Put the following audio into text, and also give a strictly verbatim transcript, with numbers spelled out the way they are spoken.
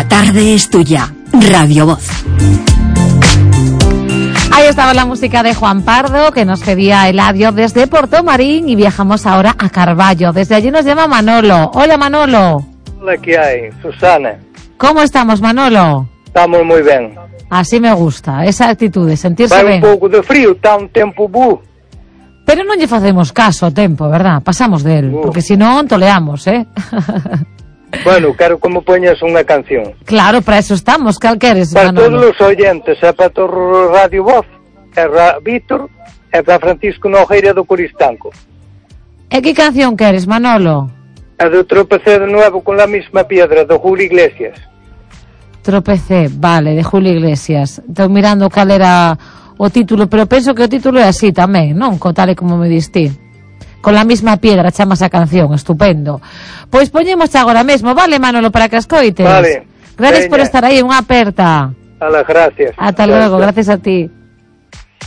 tarde es tuya. Radio Voz. Ahí estaba la música de Juan Pardo, que nos pedía Eladio desde Portomarín, y viajamos ahora a Carballo. Desde allí nos llama Manolo. Hola, Manolo. Hola, ¿qué hay? Susana. ¿Cómo estamos, Manolo? Estamos moi ben. Así me gusta, esa actitud de sentirse Vai ben. un pouco de frío, está un tempo bu. Pero non lle facemos caso ao tempo, verdad? Pasamos del, Uh. porque si non toleamos, eh? Bueno, quero que me poñas unha canción. Claro, para eso estamos, cal queres, Para Manolo? todos os oyentes, e para todo Radio Voz, e para Víctor, e para Francisco Nogueira do Coristanco. E que canción queres, Manolo? E do Tropecé de Nuevo con la misma piedra, do Julio Iglesias. Tropecé, vale, de Julio Iglesias. Estou mirando cal era o título, pero penso que o título é así tamén, non? Co tal e como me diste. Con la misma piedra chamas a canción, estupendo. Pois poñemos agora mesmo, vale, Manolo, para que escoites? Vale. Gracias Veña. por estar aí, unha aperta. A las gracias. Ata logo, gracias a ti.